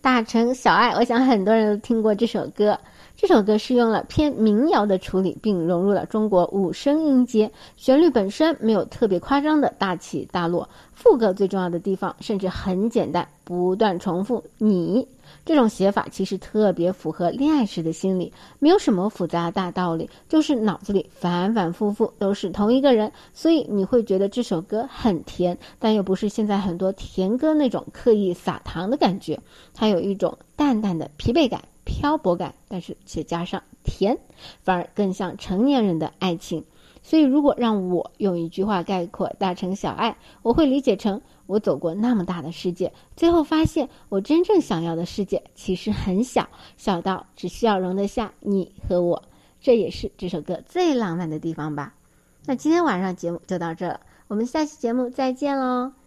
大城小爱，我想很多人都听过这首歌。这首歌是用了偏民谣的处理，并融入了中国五声音阶，旋律本身没有特别夸张的大起大落，副歌最重要的地方甚至很简单，不断重复你。这种写法其实特别符合恋爱时的心理，没有什么复杂的大道理，就是脑子里反反复复都是同一个人，所以你会觉得这首歌很甜，但又不是现在很多甜歌那种刻意撒糖的感觉，它有一种淡淡的疲惫感、漂泊感，但是却加上甜，反而更像成年人的爱情。所以如果让我用一句话概括大城小爱，我会理解成我走过那么大的世界，最后发现我真正想要的世界其实很小，小到只需要容得下你和我，这也是这首歌最浪漫的地方吧。那今天晚上节目就到这了，我们下期节目再见喽。